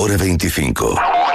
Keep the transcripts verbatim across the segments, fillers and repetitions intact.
Hora veinticinco.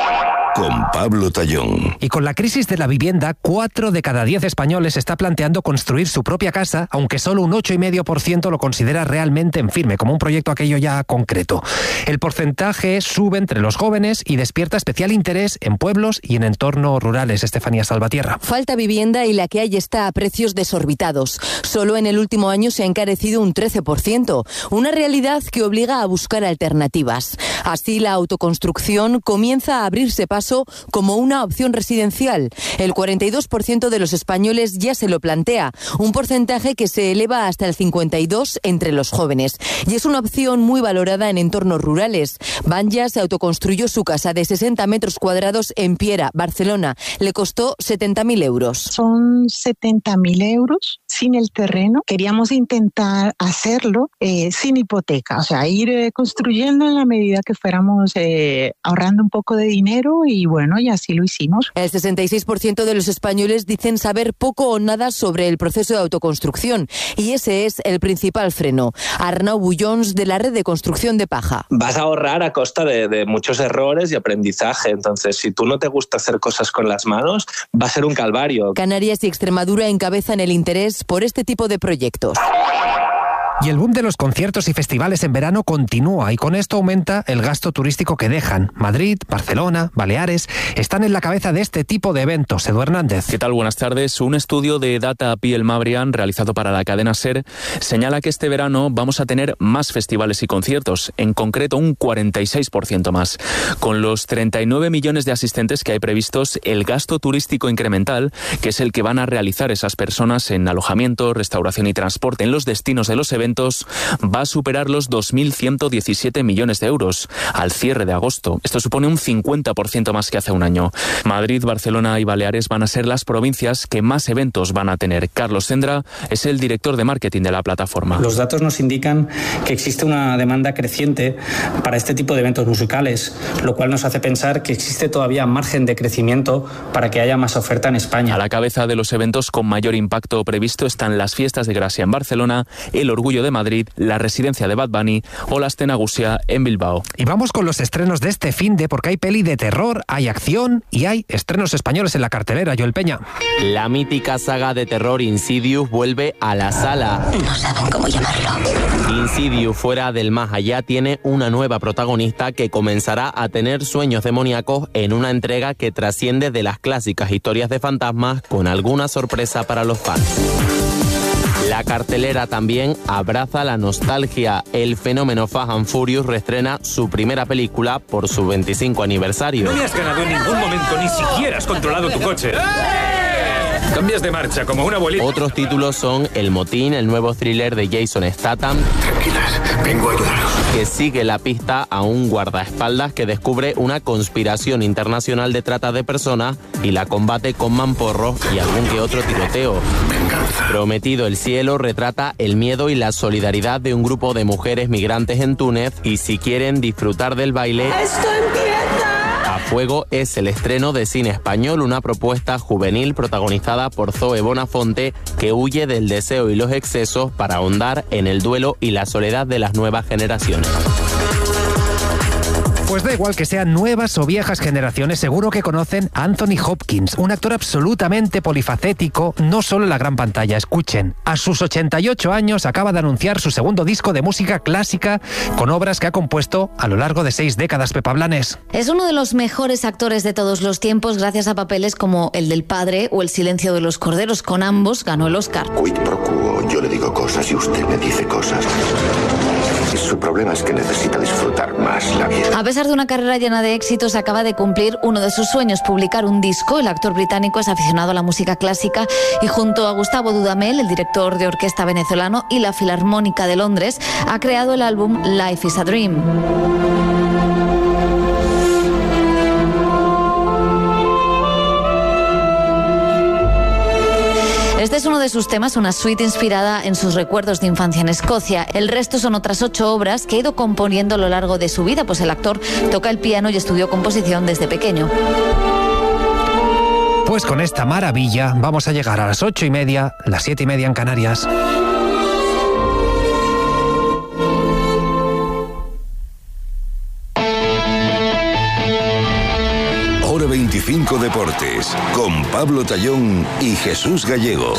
Con Pablo Tallón. Y con la crisis de la vivienda, cuatro de cada diez españoles está planteando construir su propia casa, aunque solo un ocho coma cinco por ciento lo considera realmente en firme, como un proyecto aquello ya concreto. El porcentaje sube entre los jóvenes y despierta especial interés en pueblos y en entornos rurales. Estefanía Salvatierra. Falta vivienda y la que hay está a precios desorbitados. Solo en el último año se ha encarecido un trece por ciento, una realidad que obliga a buscar alternativas. Así, la autoconstrucción comienza a abrirse paso como una opción residencial. El cuarenta y dos por ciento de los españoles ya se lo plantea, un porcentaje que se eleva hasta el cincuenta y dos por ciento entre los jóvenes. Y es una opción muy valorada en entornos rurales. Banja se autoconstruyó su casa de sesenta metros cuadrados en Piera, Barcelona. Le costó setenta mil euros. Son setenta mil euros sin el terreno. Queríamos intentar hacerlo eh, sin hipoteca, o sea, ir eh, construyendo en la medida que fuéramos eh, ahorrando un poco de dinero. Y bueno, y así lo hicimos. El sesenta y seis por ciento de los españoles dicen saber poco o nada sobre el proceso de autoconstrucción. Y ese es el principal freno. Arnau Bullons, de la red de construcción de Paja. Vas a ahorrar a costa de, de muchos errores y aprendizaje. Entonces, si tú no te gusta hacer cosas con las manos, va a ser un calvario. Canarias y Extremadura encabezan el interés por este tipo de proyectos. Y el boom de los conciertos y festivales en verano continúa y con esto aumenta el gasto turístico que dejan. Madrid, Barcelona, Baleares están en la cabeza de este tipo de eventos. Edu Hernández. ¿Qué tal? Buenas tardes. Un estudio de Data P L Mabrian realizado para la cadena SER señala que este verano vamos a tener más festivales y conciertos, en concreto un cuarenta y seis por ciento más. Con los treinta y nueve millones de asistentes que hay previstos, el gasto turístico incremental, que es el que van a realizar esas personas en alojamiento, restauración y transporte en los destinos de los eventos, va a superar los dos mil ciento diecisiete millones de euros al cierre de agosto. Esto supone un cincuenta por ciento más que hace un año. Madrid, Barcelona y Baleares van a ser las provincias que más eventos van a tener. Carlos Sendra es el director de marketing de la plataforma. Los datos nos indican que existe una demanda creciente para este tipo de eventos musicales, lo cual nos hace pensar que existe todavía margen de crecimiento para que haya más oferta en España. A la cabeza de los eventos con mayor impacto previsto están las fiestas de Gracia en Barcelona, el Orgullo de Madrid, la residencia de Bad Bunny o la Astenagusia en Bilbao. Y vamos con los estrenos de este finde, porque hay peli de terror, hay acción y hay estrenos españoles en la cartelera. Joel Peña. La mítica saga de terror Insidious vuelve a la sala. No saben cómo llamarlo. Insidious, fuera del más allá, tiene una nueva protagonista que comenzará a tener sueños demoníacos en una entrega que trasciende de las clásicas historias de fantasmas, con alguna sorpresa para los fans. La cartelera también abraza la nostalgia. El fenómeno Fast and Furious reestrena su primera película por su veinticinco aniversario. No me has ganado en ningún momento, ni siquiera has controlado tu coche. Cambias de marcha como una abuelita. Otros títulos son El Motín, el nuevo thriller de Jason Statham. Tranquilas, vengo a ayudaros. Que sigue la pista a un guardaespaldas que descubre una conspiración internacional de trata de personas y la combate con mamporros y algún que otro tiroteo. Venganza. Prometido el cielo retrata el miedo y la solidaridad de un grupo de mujeres migrantes en Túnez, y si quieren disfrutar del baile... ¡Esto empieza! A Fuego es el estreno de cine español, una propuesta juvenil protagonizada por Zoe Bonafonte, que huye del deseo y los excesos para ahondar en el duelo y la soledad de las nuevas generaciones. Pues da igual que sean nuevas o viejas generaciones, seguro que conocen a Anthony Hopkins, un actor absolutamente polifacético, no solo en la gran pantalla. Escuchen, a sus ochenta y ocho años acaba de anunciar su segundo disco de música clásica, con obras que ha compuesto a lo largo de seis décadas. Pepa Blanes. Es uno de los mejores actores de todos los tiempos, gracias a papeles como El del Padre o El silencio de los corderos. Con ambos ganó el Oscar. Quid pro quo, yo le digo cosas y usted me dice cosas. Su problema es que necesita disfrutar más la vida. A pesar de una carrera llena de éxitos, acaba de cumplir uno de sus sueños, publicar un disco. El actor británico es aficionado a la música clásica y junto a Gustavo Dudamel, el director de orquesta venezolano, y la Filarmónica de Londres, ha creado el álbum Life is a Dream. Este es uno de sus temas, una suite inspirada en sus recuerdos de infancia en Escocia. El resto son otras ocho obras que ha ido componiendo a lo largo de su vida, pues el actor toca el piano y estudió composición desde pequeño. Pues con esta maravilla vamos a llegar a las ocho y media, las siete y media en Canarias. veinticinco Deportes, con Pablo Tallón y Jesús Gallego.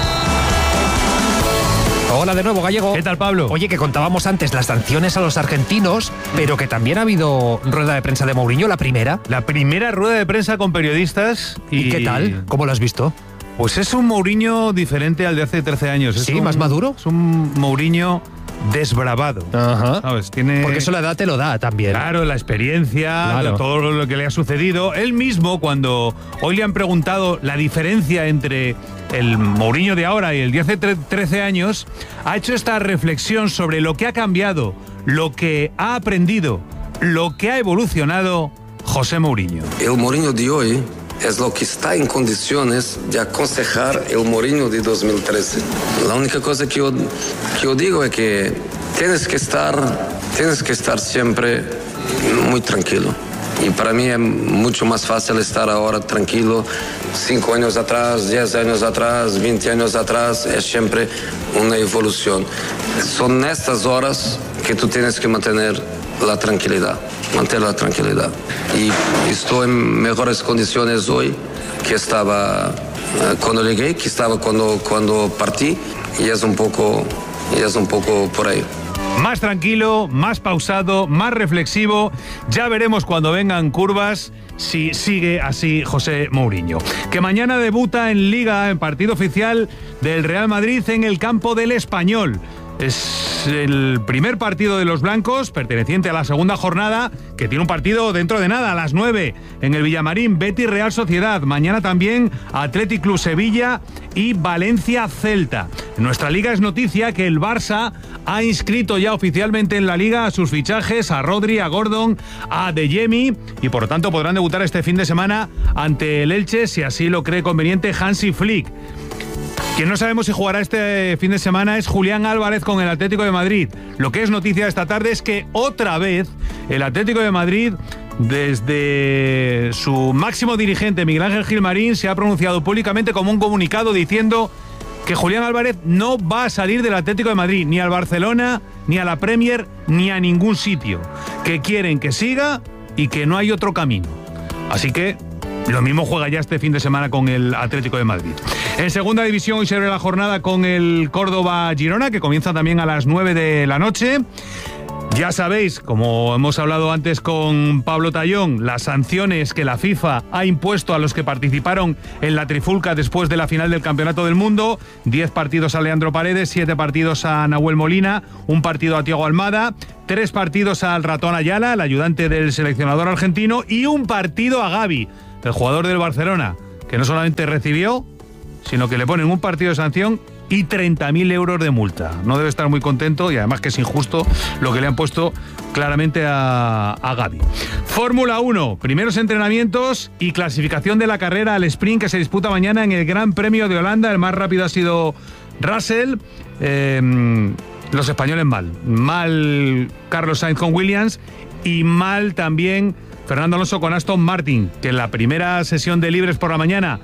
Hola de nuevo, Gallego. ¿Qué tal, Pablo? Oye, que contábamos antes las sanciones a los argentinos, pero que también ha habido rueda de prensa de Mourinho, la primera. La primera rueda de prensa con periodistas. ¿Y, ¿Y qué tal? ¿Cómo lo has visto? Pues es un Mourinho diferente al de hace trece años. Es ¿Sí? un, ¿Más maduro? Es un Mourinho desbravado. Ajá. ¿Sabes? Tiene... Porque eso la edad te lo da también. Claro, la experiencia, claro. todo lo que le ha sucedido. Él mismo, cuando hoy le han preguntado la diferencia entre el Mourinho de ahora y el de hace trece años, ha hecho esta reflexión sobre lo que ha cambiado, lo que ha aprendido, lo que ha evolucionado José Mourinho. El Mourinho de hoy es lo que está en condiciones de aconsejar el Mourinho de dos mil trece. La única cosa que yo, que yo digo es que tienes que estar, tienes que estar siempre muy tranquilo. Y para mí es mucho más fácil estar ahora tranquilo. Cinco años atrás, diez años atrás, veinte años atrás, es siempre una evolución. Son estas horas que tú tienes que mantener la tranquilidad, mantener la tranquilidad. Y estoy en mejores condiciones hoy que estaba uh, cuando llegué, que estaba cuando, cuando partí, y es un poco, y es un poco por ahí. Más tranquilo, más pausado, más reflexivo. Ya veremos cuando vengan curvas si sigue así José Mourinho. Que mañana debuta en Liga, en partido oficial del Real Madrid en el campo del Español. Es el primer partido de los blancos, perteneciente a la segunda jornada, que tiene un partido dentro de nada, a las nueve, en el Villamarín, Betis Real Sociedad. Mañana también Athletic Club Sevilla y Valencia Celta. En nuestra liga es noticia que el Barça ha inscrito ya oficialmente en la liga a sus fichajes, a Rodri, a Gordon, a Adeyemi, y por lo tanto podrán debutar este fin de semana ante el Elche, si así lo cree conveniente Hansi Flick. Quien no sabemos si jugará este fin de semana es Julián Álvarez con el Atlético de Madrid. Lo que es noticia esta tarde es que otra vez el Atlético de Madrid, desde su máximo dirigente Miguel Ángel Gilmarín, se ha pronunciado públicamente como un comunicado diciendo que Julián Álvarez no va a salir del Atlético de Madrid, ni al Barcelona, ni a la Premier, ni a ningún sitio. Que quieren que siga y que no hay otro camino. Así que lo mismo juega ya este fin de semana con el Atlético de Madrid. En segunda división hoy se abre la jornada con el Córdoba-Girona, que comienza también a las nueve de la noche. Ya sabéis, como hemos hablado antes con Pablo Tallón, las sanciones que la FIFA ha impuesto a los que participaron en la trifulca después de la final del Campeonato del Mundo. Diez partidos a Leandro Paredes, siete partidos a Nahuel Molina, un partido a Thiago Almada, tres partidos al Ratón Ayala, el ayudante del seleccionador argentino, y un partido a Gavi, el jugador del Barcelona, que no solamente recibió, sino que le ponen un partido de sanción y treinta mil euros de multa. No debe estar muy contento, y además que es injusto lo que le han puesto claramente a, a Gavi. Fórmula uno, primeros entrenamientos y clasificación de la carrera al sprint que se disputa mañana en el Gran Premio de Holanda. El más rápido ha sido Russell. Eh, los españoles mal. Mal Carlos Sainz con Williams y mal también Fernando Alonso con Aston Martin, que en la primera sesión de libres por la mañana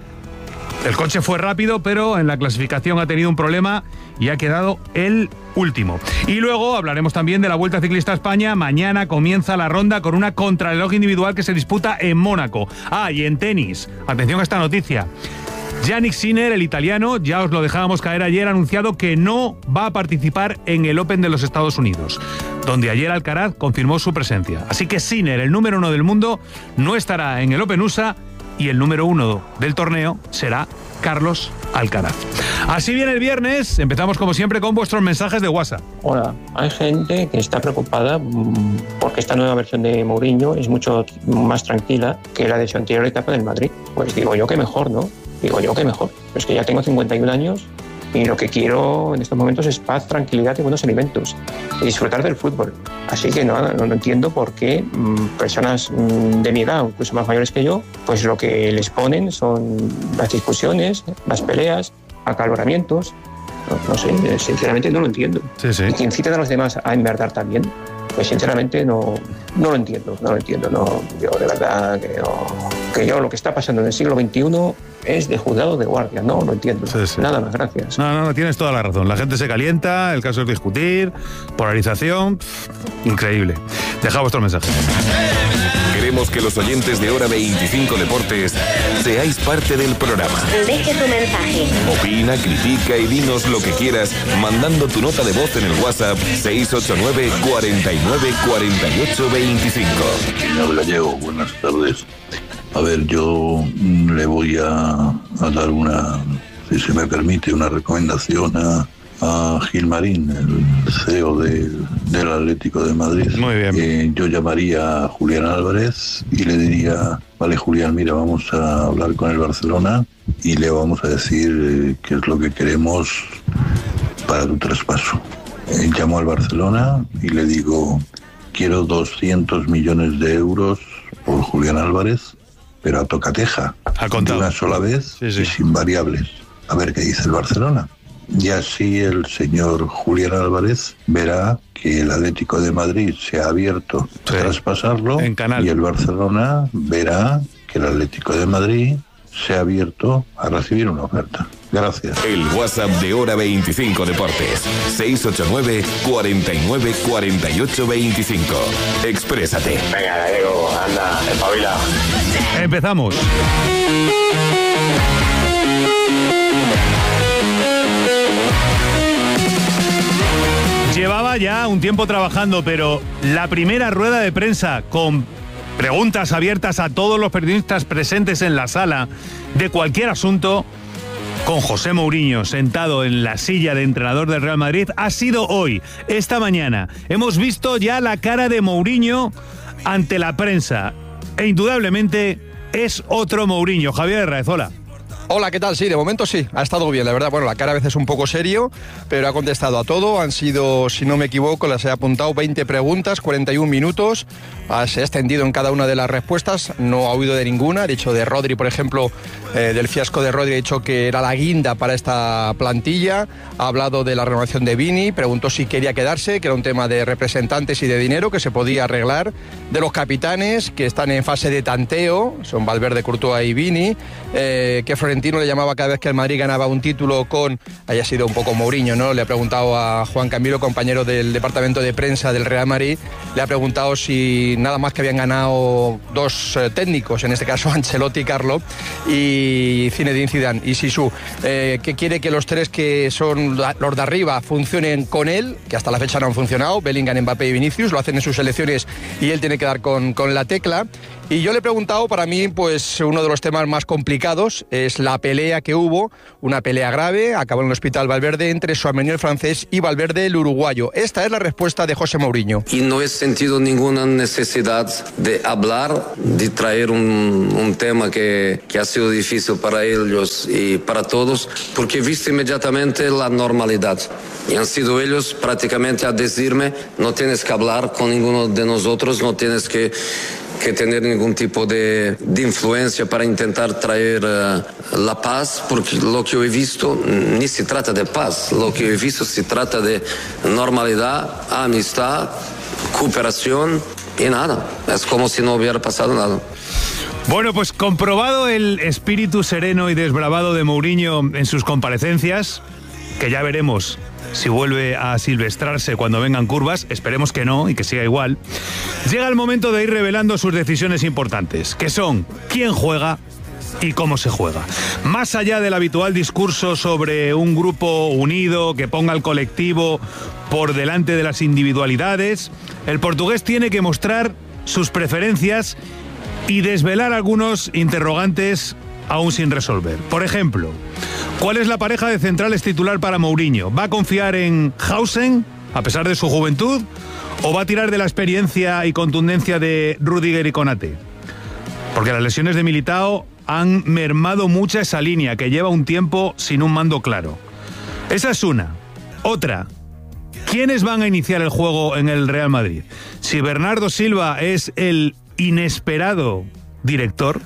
el coche fue rápido, pero en la clasificación ha tenido un problema y ha quedado el último. Y luego hablaremos también de la Vuelta Ciclista a España. Mañana comienza la ronda con una contrarreloj individual que se disputa en Mónaco. Ah, y en tenis, atención a esta noticia. Jannik Sinner, el italiano, ya os lo dejábamos caer ayer, ha anunciado que no va a participar en el Open de los Estados Unidos, donde ayer Alcaraz confirmó su presencia. Así que Sinner, el número uno del mundo, no estará en el Open U S A, y el número uno del torneo será Carlos Alcaraz. Así viene el viernes, empezamos como siempre con vuestros mensajes de WhatsApp. Hola, hay gente que está preocupada porque esta nueva versión de Mourinho es mucho más tranquila que la de su anterior etapa del Madrid. Pues digo yo que mejor, ¿no? Digo yo que mejor. Pero es que ya tengo cincuenta y un años y lo que quiero en estos momentos es paz, tranquilidad y buenos alimentos y disfrutar del fútbol. Así que no, no, no entiendo por qué mmm, personas mmm, de mi edad, incluso más mayores que yo, pues lo que les ponen son las discusiones, las peleas, acaloramientos. No, no sé, sinceramente no lo entiendo. Sí, sí. Y que inciten a los demás a enmerdar también, pues sinceramente no, no lo entiendo, no lo entiendo. No, yo de verdad que no... Que yo lo que está pasando en el siglo veintiuno es de juzgado de guardia, no lo entiendo. Sí, sí. Nada más, gracias. No, no, no, tienes toda la razón. La gente se calienta, el caso es discutir, polarización, pff, increíble. Deja vuestro mensaje. Queremos que los oyentes de Hora veinticinco Deportes seáis parte del programa. Deje tu mensaje. Opina, critica y dinos lo que quieras mandando tu nota de voz en el WhatsApp seis ocho nueve, cuarenta y nueve, cuarenta y ocho, veinticinco. Señor Gallego, buenas tardes. A ver, yo le voy a, a dar una, si se me permite, una recomendación a, a Gilmarín, el C E O de, del Atlético de Madrid. Muy bien. Eh, yo llamaría a Julián Álvarez y le diría, vale Julián, mira, vamos a hablar con el Barcelona y le vamos a decir eh, qué es lo que queremos para tu traspaso. Eh, llamo al Barcelona y le digo, quiero doscientos millones de euros por Julián Álvarez, pero a tocateja, de una sola vez sí, sí. y sin variables. A ver qué dice el Barcelona. Y así el señor Julián Álvarez verá que el Atlético de Madrid se ha abierto sí. a traspasarlo en Canal. Y el Barcelona verá que el Atlético de Madrid se ha abierto a recibir una oferta. Gracias. El WhatsApp de Hora veinticinco Deportes, seis ocho nueve, cuarenta y nueve, cuarenta y ocho, veinticinco. Exprésate. Venga, Gallego, anda, espabila. Empezamos. Llevaba ya un tiempo trabajando, pero la primera rueda de prensa con preguntas abiertas a todos los periodistas presentes en la sala de cualquier asunto, con José Mourinho sentado en la silla de entrenador del Real Madrid, ha sido hoy, esta mañana. Hemos visto ya la cara de Mourinho ante la prensa e indudablemente es otro Mourinho. Javier Herráez, hola. Hola, ¿qué tal? Sí, de momento sí, ha estado bien, la verdad. Bueno, la cara a veces un poco serio, pero ha contestado a todo. Han sido, si no me equivoco, las he apuntado veinte preguntas, cuarenta y un minutos. Se ha extendido en cada una de las respuestas, no ha oído de ninguna. Ha dicho de Rodri, por ejemplo, eh, del fiasco de Rodri, ha dicho que era la guinda para esta plantilla. Ha hablado de la renovación de Vini, preguntó si quería quedarse, que era un tema de representantes y de dinero que se podía arreglar. De los capitanes, que están en fase de tanteo, son Valverde, Courtois y Vini, eh, que Florentino le llamaba cada vez que el Madrid ganaba un título con, haya sido un poco Mourinho, ¿no? Le ha preguntado a Juan Camilo, compañero del departamento de prensa del Real Madrid, le ha preguntado si nada más que habían ganado dos eh, técnicos, en este caso Ancelotti y Carlo, y Zinedine Zidane y Zizou, eh, que quiere que los tres que son los de arriba funcionen con él, que hasta la fecha no han funcionado, Bellingham, Mbappé y Vinicius, lo hacen en sus selecciones y él tiene que dar con, con la tecla. Y yo le he preguntado, para mí, pues uno de los temas más complicados es la pelea que hubo, una pelea grave, acabó en el hospital Valverde entre Tchouaméni el francés y Valverde el uruguayo. Esta es la respuesta de José Mourinho. Y no he sentido ninguna necesidad de hablar, de traer un, un tema que, que ha sido difícil para ellos y para todos, porque he visto inmediatamente la normalidad. Y han sido ellos prácticamente a decirme, no tienes que hablar con ninguno de nosotros, no tienes que... que tener ningún tipo de, de influencia para intentar traer uh, la paz, porque lo que yo he visto ni se trata de paz, lo que yo he visto se trata de normalidad, amistad, cooperación y nada, es como si no hubiera pasado nada. Bueno, pues comprobado el espíritu sereno y desbravado de Mourinho en sus comparecencias, que ya veremos si vuelve a silvestrarse cuando vengan curvas, esperemos que no y que siga igual, llega el momento de ir revelando sus decisiones importantes, que son quién juega y cómo se juega. Más allá del habitual discurso sobre un grupo unido que ponga al colectivo por delante de las individualidades, el portugués tiene que mostrar sus preferencias y desvelar algunos interrogantes aún sin resolver. Por ejemplo, ¿cuál es la pareja de centrales titular para Mourinho? ¿Va a confiar en Hausen, a pesar de su juventud, o va a tirar de la experiencia y contundencia de Rüdiger y Konaté? Porque las lesiones de Militao han mermado mucho esa línea, que lleva un tiempo sin un mando claro. Esa es una. Otra, ¿quiénes van a iniciar el juego en el Real Madrid? Si Bernardo Silva es el inesperado director,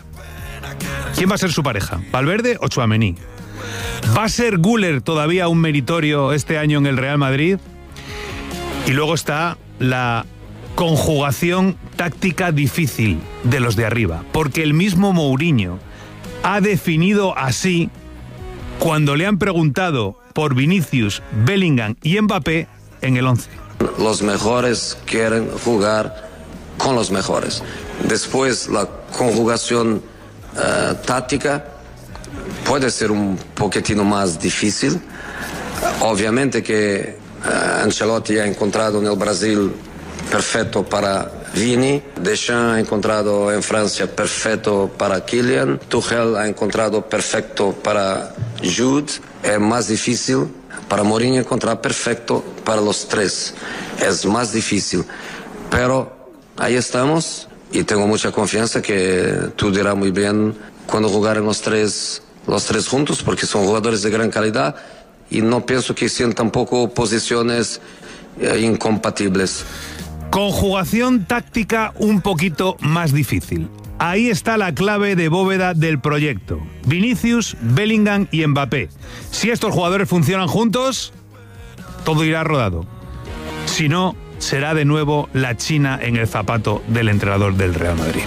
¿quién va a ser su pareja? ¿Valverde o Tchouaméni? ¿Va a ser Güler todavía un meritorio este año en el Real Madrid? Y luego está la conjugación táctica difícil de los de arriba, porque el mismo Mourinho ha definido así cuando le han preguntado por Vinicius, Bellingham y Mbappé en el once. Los mejores quieren jugar con los mejores. Después la conjugación uh, táctica puede ser un poquitino más difícil. Obviamente que uh, Ancelotti ha encontrado en el Brasil perfecto para Vini, Deschamps ha encontrado en Francia perfecto para Kylian, Tuchel ha encontrado perfecto para Jude. Es más difícil para Mourinho encontrar perfecto para los tres. Es más difícil, pero ahí estamos y tengo mucha confianza que tú dirás muy bien cuando jugarán los tres, los tres juntos, porque son jugadores de gran calidad y no pienso que sean tampoco posiciones eh, incompatibles. Conjugación táctica un poquito más difícil. Ahí está la clave de bóveda del proyecto. Vinicius, Bellingham y Mbappé. Si estos jugadores funcionan juntos, todo irá rodado. Si no, será de nuevo la China en el zapato del entrenador del Real Madrid.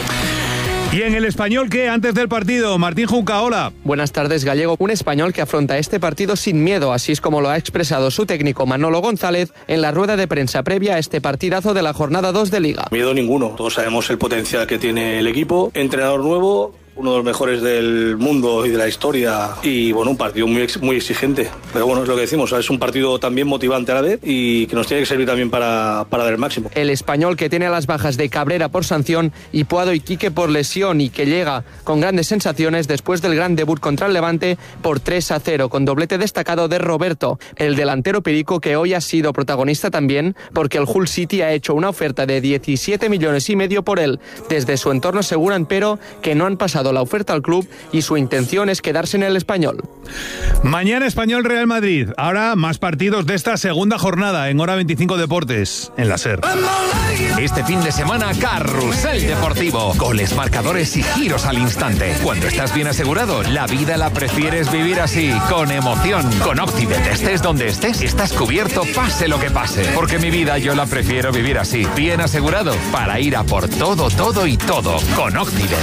Y en el Español, ¿qué? Antes del partido, Martín Junca, hola. Buenas tardes, Gallego. Un Español que afronta este partido sin miedo, así es como lo ha expresado su técnico Manolo González en la rueda de prensa previa a este partidazo de la jornada dos de Liga. Miedo ninguno. Todos sabemos el potencial que tiene el equipo. Entrenador nuevo, uno de los mejores del mundo y de la historia, y bueno, un partido muy, muy exigente, pero bueno, es lo que decimos, es un partido también motivante a la vez y que nos tiene que servir también para, para dar el máximo. El Español, que tiene a las bajas de Cabrera por sanción y Puado y Quique por lesión, y que llega con grandes sensaciones después del gran debut contra el Levante por tres a cero, con doblete destacado de Roberto, el delantero perico, que hoy ha sido protagonista también porque el Hull City ha hecho una oferta de diecisiete millones y medio por él. Desde su entorno aseguran, pero, que no han pasado la oferta al club y su intención es quedarse en el Español. Mañana Español Real Madrid. Ahora más partidos de esta segunda jornada en Hora veinticinco Deportes en la SER. Este fin de semana, Carrusel Deportivo. Goles, marcadores y giros al instante. Cuando estás bien asegurado, la vida la prefieres vivir así, con emoción. Con Octibet, estés donde estés, estás cubierto pase lo que pase. Porque mi vida yo la prefiero vivir así, bien asegurado, para ir a por todo, todo y todo. Con Octibet.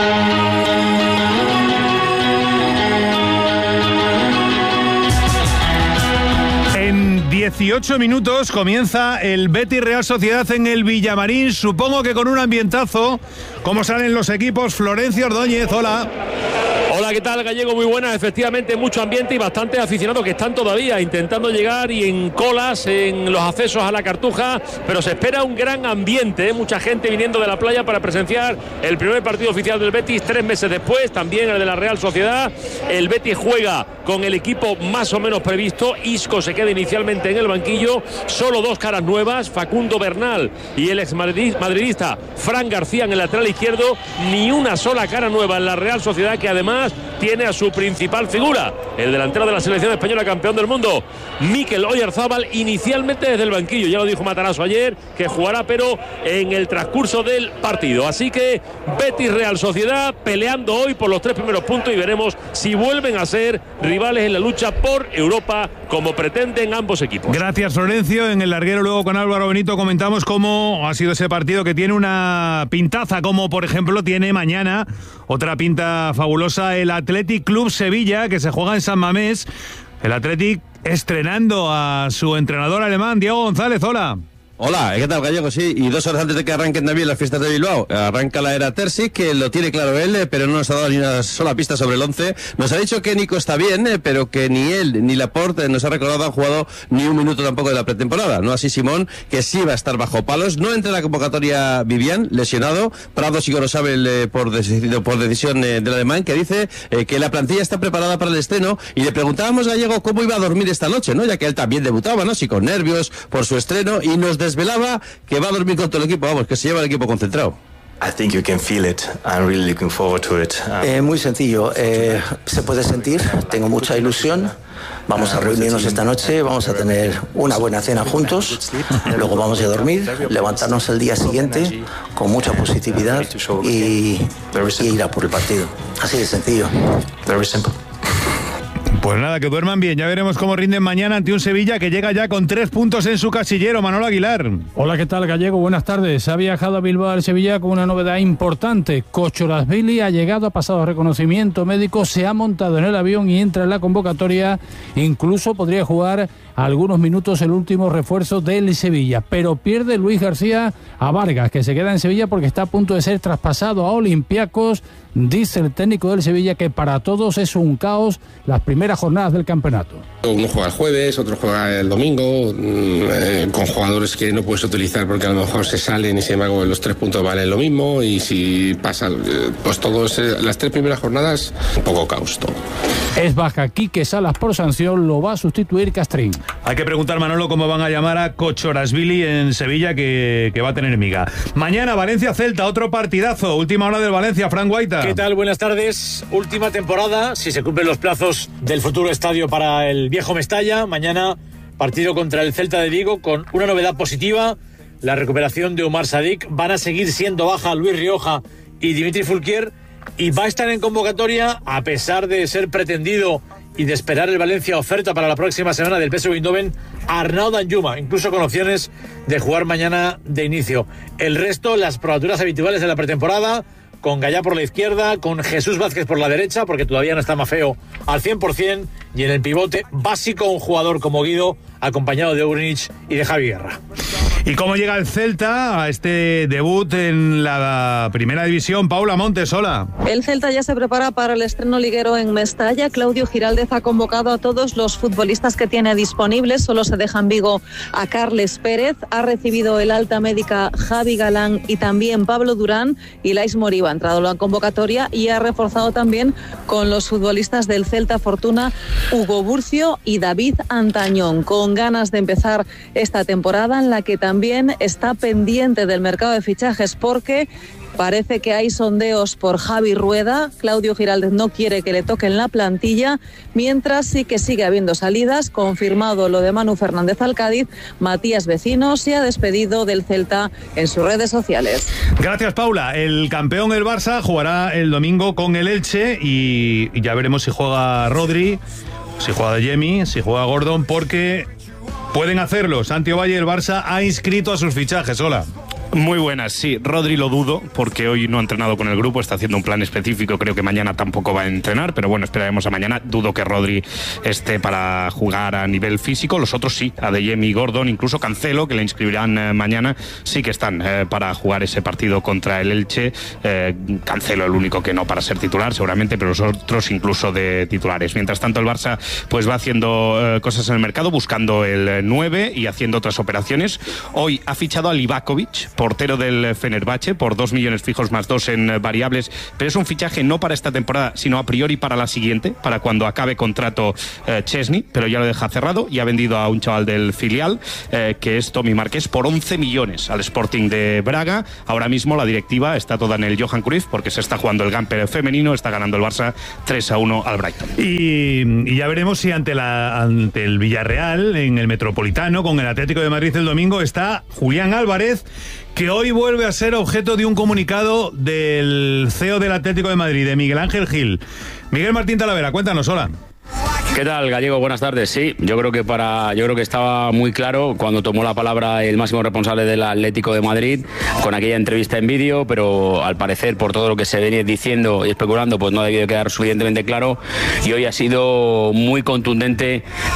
En dieciocho minutos comienza el Betis Real Sociedad en el Villamarín, supongo que con un ambientazo. ¿Cómo salen los equipos? Florencio Ordóñez, hola. Hola, ¿qué tal, Gallego? Muy buena. Efectivamente, mucho ambiente y bastantes aficionados que están todavía intentando llegar y en colas en los accesos a la Cartuja, pero se espera un gran ambiente, ¿eh? Mucha gente viniendo de la playa para presenciar el primer partido oficial del Betis tres meses después, también el de la Real Sociedad. El Betis juega con el equipo más o menos previsto. Isco se queda inicialmente en el banquillo, solo dos caras nuevas, Facundo Bernal y el ex madridista Fran García en el lateral izquierdo. Ni una sola cara nueva en la Real Sociedad, que además tiene a su principal figura, el delantero de la selección española, campeón del mundo, Mikel Oyarzábal, inicialmente desde el banquillo. Ya lo dijo Matarazzo ayer, que jugará pero en el transcurso del partido. Así que Betis Real Sociedad peleando hoy por los tres primeros puntos y veremos si vuelven a ser rivales en la lucha por Europa, como pretenden ambos equipos. Gracias, Florencio. En el larguero, luego con Álvaro Benito, comentamos cómo ha sido ese partido, que tiene una pintaza, como por ejemplo tiene mañana otra pinta fabulosa, el Athletic Club Sevilla, que se juega en San Mamés. El Athletic estrenando a su entrenador alemán, Diego González. Hola. Hola, ¿qué tal, Gallego? Sí, y dos horas antes de que arranquen también las fiestas de Bilbao, arranca la era Terzic, que lo tiene claro él, pero no nos ha dado ni una sola pista sobre el once. Nos ha dicho que Nico está bien, pero que ni él ni Laporte, nos ha recordado, han jugado ni un minuto tampoco de la pretemporada. No así Simón, que sí va a estar bajo palos. No entra en la convocatoria Vivian, lesionado. Prado sí que lo sabe el, por, decisión, por decisión eh, del alemán, que dice eh, que la plantilla está preparada para el estreno, y le preguntábamos a Gallego cómo iba a dormir esta noche, ¿no? Ya que él también debutaba, ¿no? Sí, con nervios por su estreno, y nos desvelaba que va a dormir con todo el equipo, vamos, que se lleva el equipo concentrado. I think you can feel it. I'm really looking forward to it. Um... Eh, muy sencillo, eh, se puede sentir, tengo mucha ilusión. Vamos a reunirnos esta noche, vamos a tener una buena cena juntos, luego vamos a dormir, levantarnos el día siguiente con mucha positividad y, y ir a por el partido. Así de sencillo. Very simple. Pues nada, que duerman bien. Ya veremos cómo rinden mañana ante un Sevilla que llega ya con tres puntos en su casillero. Manolo Aguilar. Hola, ¿qué tal, Gallego? Buenas tardes. Ha viajado a Bilbao al Sevilla con una novedad importante. Kochorazvili ha llegado, ha pasado reconocimiento médico, se ha montado en el avión y entra en la convocatoria. Incluso podría jugar algunos minutos el último refuerzo del Sevilla. Pero pierde Luis García a Vargas, que se queda en Sevilla porque está a punto de ser traspasado a Olympiacos. Dice el técnico del Sevilla que para todos es un caos las primeras jornadas del campeonato. Uno juega el jueves, otro juega el domingo, eh, con jugadores que no puedes utilizar porque a lo mejor se salen y sin embargo los tres puntos valen lo mismo, y si pasa, eh, pues todo ese, las tres primeras jornadas, un poco caos todo. Es baja Quique Salas por sanción, lo va a sustituir Castrín. Hay que preguntar, Manolo, cómo van a llamar a Kochorazvili en Sevilla, que, que va a tener miga. Mañana Valencia-Celta, otro partidazo, última hora del Valencia, Fran Guaita. ¿Qué tal? Buenas tardes. Última temporada, si se cumplen los plazos del futuro estadio para el viejo Mestalla. Mañana partido contra el Celta de Vigo con una novedad positiva, la recuperación de Omar Sadik. Van a seguir siendo baja Luis Rioja y Dimitri Fulquier, y va a estar en convocatoria, a pesar de ser pretendido y de esperar el Valencia oferta para la próxima semana del P S V Eindhoven, Arnaud Danjuma, incluso con opciones de jugar mañana de inicio. El resto, las probaturas habituales de la pretemporada, con Gallá por la izquierda, con Jesús Vázquez por la derecha, porque todavía no está Mafeo al cien por ciento, y en el pivote básico un jugador como Guido, acompañado de Urnich y de Javi Guerra. ¿Y cómo llega el Celta a este debut en la primera división? Paula Montes, hola. El Celta ya se prepara para el estreno liguero en Mestalla. Claudio Giraldez ha convocado a todos los futbolistas que tiene disponibles. Solo se deja en Vigo a Carles Pérez. Ha recibido el alta médica Javi Galán y también Pablo Durán. Y Lais Moriba ha entrado en la convocatoria y ha reforzado también con los futbolistas del Celta Fortuna, Hugo Burcio y David Antañón, con ganas de empezar esta temporada en la que también También está pendiente del mercado de fichajes, porque parece que hay sondeos por Javi Rueda. Claudio Giraldez no quiere que le toquen la plantilla, mientras sí que sigue habiendo salidas. Confirmado lo de Manu Fernández al Cádiz, Matías Vecino se ha despedido del Celta en sus redes sociales. Gracias, Paula. El campeón, el Barça, jugará el domingo con el Elche y ya veremos si juega Rodri, si juega De Jemi, si juega Gordon, porque pueden hacerlo. Santi Ovalle, el Barça ha inscrito a sus fichajes. Hola. Muy buenas, sí. Rodri lo dudo, porque hoy no ha entrenado con el grupo, está haciendo un plan específico, creo que mañana tampoco va a entrenar, pero bueno, esperaremos a mañana. Dudo que Rodri esté para jugar a nivel físico. Los otros sí, Adeyemi, Gordon, incluso Cancelo, que le inscribirán eh, mañana, sí que están eh, para jugar ese partido contra el Elche. Eh, Cancelo el único que no para ser titular, seguramente, pero los otros incluso de titulares. Mientras tanto, el Barça pues va haciendo eh, cosas en el mercado, buscando el nueve y haciendo otras operaciones. Hoy ha fichado a Livakovic, portero del Fenerbahce, por dos millones fijos más dos en variables, pero es un fichaje no para esta temporada, sino a priori para la siguiente, para cuando acabe contrato eh, Chesney, pero ya lo deja cerrado y ha vendido a un chaval del filial, eh, que es Tommy Márquez, por once millones al Sporting de Braga. Ahora mismo la directiva está toda en el Johan Cruyff, porque se está jugando el Gamper femenino, está ganando el Barça tres a uno al Brighton. Y, y ya veremos si ante, la, ante el Villarreal, en el Metropolitano, con el Atlético de Madrid el domingo, está Julián Álvarez, que hoy vuelve a ser objeto de un comunicado del C E O del Atlético de Madrid, de Miguel Ángel Gil. Miguel Martín Talavera, cuéntanos, hola. ¿Qué tal, Gallego? Buenas tardes. Sí, yo creo que para, yo creo que estaba muy claro cuando tomó la palabra el máximo responsable del Atlético de Madrid con aquella entrevista en vídeo, pero al parecer por todo lo que se venía diciendo y especulando, pues no ha debido quedar suficientemente claro, y hoy ha sido muy contundente